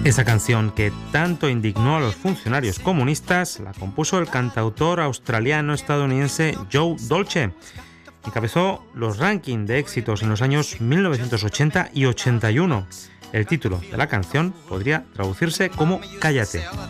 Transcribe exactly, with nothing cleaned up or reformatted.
Esa canción que tanto indignó a los funcionarios comunistas la compuso el cantautor australiano-estadounidense Joe Dolce. Encabezó los rankings de éxitos en los años mil novecientos ochenta y ochenta y uno. El título de la canción podría traducirse como Cállate.